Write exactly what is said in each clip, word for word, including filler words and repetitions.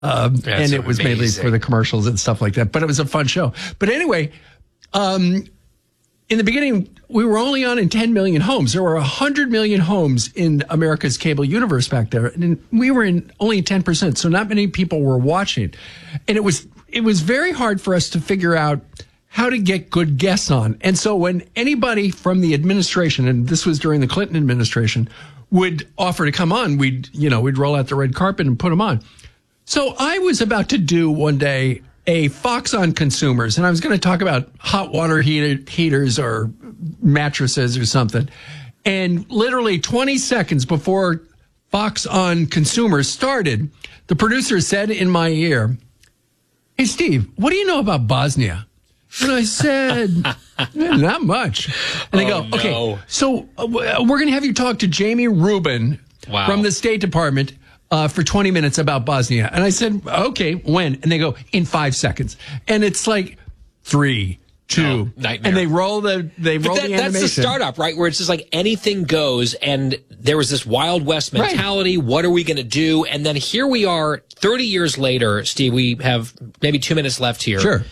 Um, and it was amazing. mainly for the commercials and stuff like that. But it was a fun show. But anyway, um, in the beginning, we were only on in ten million homes. There were one hundred million homes in America's cable universe back there. And we were in only ten percent. So not many people were watching. And it was, it was very hard for us to figure out how to get good guests on. And so when anybody from the administration, and this was during the Clinton administration, would offer to come on, we'd, you know, we'd roll out the red carpet and put them on. So I was about to do one day a Fox on consumers, and I was going to talk about hot water heater, heaters or mattresses or something. And literally twenty seconds before Fox on consumers started, the producer said in my ear, "Hey, Steve, what do you know about Bosnia?" And I said, eh, not much. And they oh, go, okay, no. so uh, we're going to have you talk to Jamie Rubin wow. from the State Department uh, for twenty minutes about Bosnia. And I said, okay, when? And they go, in five seconds. And it's like three, two, oh, nightmare. and they roll the they roll that, the animation. That's the startup, right? Where it's just like anything goes, and there was this Wild West mentality. Right. What are we going to do? And then here we are, thirty years later, Steve. We have maybe two minutes left here. Sure.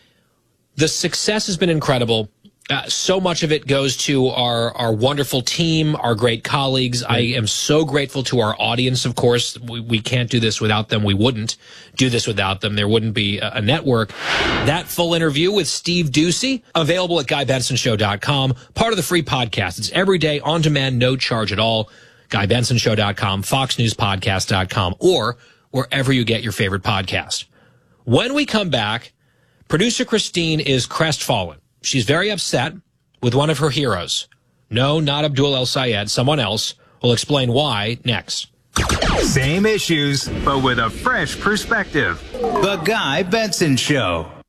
The success has been incredible. Uh, so much of it goes to our, our wonderful team, our great colleagues. Right. I am so grateful to our audience, of course. We, we can't do this without them. We wouldn't do this without them. There wouldn't be a, a network. That full interview with Steve Doocy, available at guy benson show dot com, part of the free podcast. It's every day, on demand, no charge at all. guy benson show dot com, fox news podcast dot com, or wherever you get your favorite podcast. When we come back, producer Christine is crestfallen. She's very upset with one of her heroes. No, not Abdul El Sayed, someone else. We'll explain why next. Same issues, but with a fresh perspective. The Guy Benson Show.